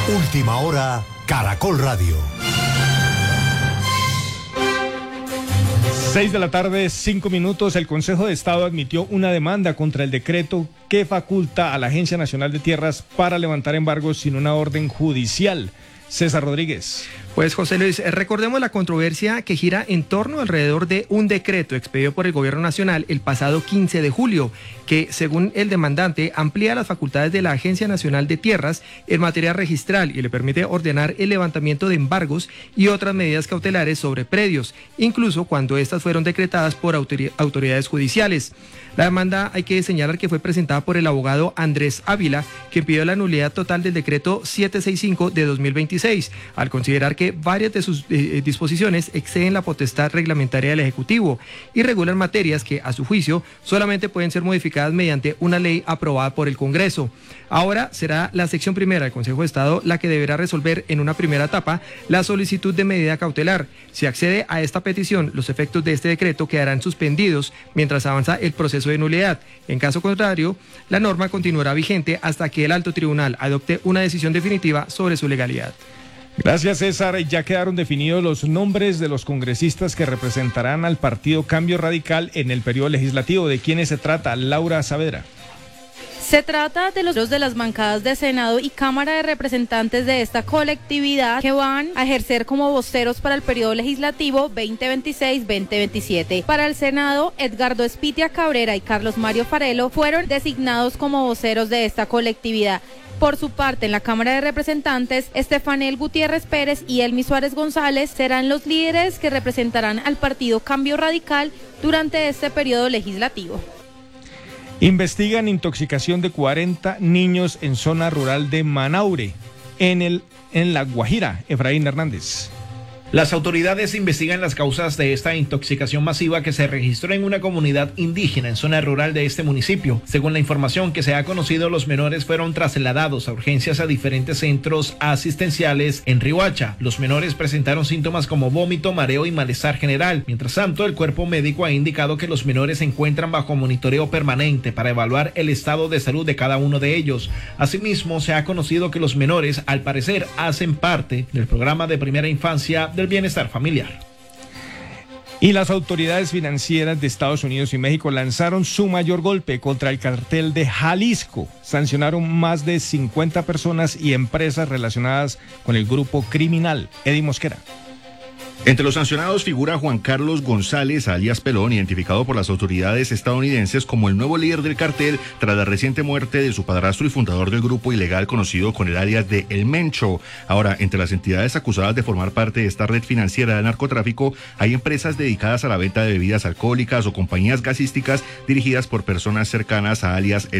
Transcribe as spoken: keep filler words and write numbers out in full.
Última hora, Caracol Radio. Seis de la tarde, cinco minutos. El Consejo de Estado admitió una demanda contra el decreto que faculta a la Agencia Nacional de Tierras para levantar embargos sin una orden judicial. César Rodríguez. Pues José Luis, recordemos la controversia que gira en torno alrededor de un decreto expedido por el Gobierno Nacional el pasado quince de julio, que según el demandante amplía las facultades de la Agencia Nacional de Tierras en materia registral y le permite ordenar el levantamiento de embargos y otras medidas cautelares sobre predios, incluso cuando estas fueron decretadas por autoridades judiciales. La demanda, hay que señalar que fue presentada por el abogado Andrés Ávila, quien pidió la nulidad total del decreto setecientos sesenta y cinco de dos mil veintiséis, al considerar que varias de sus eh, disposiciones exceden la potestad reglamentaria del Ejecutivo y regulan materias que, a su juicio, solamente pueden ser modificadas mediante una ley aprobada por el Congreso. Ahora será la sección primera del Consejo de Estado la que deberá resolver en una primera etapa la solicitud de medida cautelar. Si accede a esta petición, los efectos de este decreto quedarán suspendidos mientras avanza el proceso de nulidad. En caso contrario, la norma continuará vigente hasta que el Alto Tribunal adopte una decisión definitiva sobre su legalidad. Gracias, César. Ya quedaron definidos los nombres de los congresistas que representarán al partido Cambio Radical en el periodo legislativo. ¿De quiénes se trata? Laura Saavedra. Se trata de los de las bancadas de Senado y Cámara de Representantes de esta colectividad que van a ejercer como voceros para el periodo legislativo veinte veintiséis veinte veintisiete. Para el Senado, Edgardo Espitia Cabrera y Carlos Mario Farelo fueron designados como voceros de esta colectividad. Por su parte, en la Cámara de Representantes, Estefanel Gutiérrez Pérez y Elmi Suárez González serán los líderes que representarán al partido Cambio Radical durante este periodo legislativo. Investigan intoxicación de cuarenta niños en zona rural de Manaure, en, el, en La Guajira. Efraín Hernández. Las autoridades investigan las causas de esta intoxicación masiva que se registró en una comunidad indígena en zona rural de este municipio. Según la información que se ha conocido, los menores fueron trasladados a urgencias a diferentes centros asistenciales en Riohacha. Los menores presentaron síntomas como vómito, mareo y malestar general. Mientras tanto, el cuerpo médico ha indicado que los menores se encuentran bajo monitoreo permanente para evaluar el estado de salud de cada uno de ellos. Asimismo, se ha conocido que los menores, al parecer, hacen parte del programa de primera infancia del bienestar familiar. Y las autoridades financieras de Estados Unidos y México lanzaron su mayor golpe contra el cartel de Jalisco. Sancionaron más de cincuenta personas y empresas relacionadas con el grupo criminal. Eddie Mosquera. Entre los sancionados figura Juan Carlos González, alias Pelón, identificado por las autoridades estadounidenses como el nuevo líder del cartel tras la reciente muerte de su padrastro y fundador del grupo ilegal conocido con el alias de El Mencho. Ahora, entre las entidades acusadas de formar parte de esta red financiera de narcotráfico, hay empresas dedicadas a la venta de bebidas alcohólicas o compañías gasísticas dirigidas por personas cercanas a alias El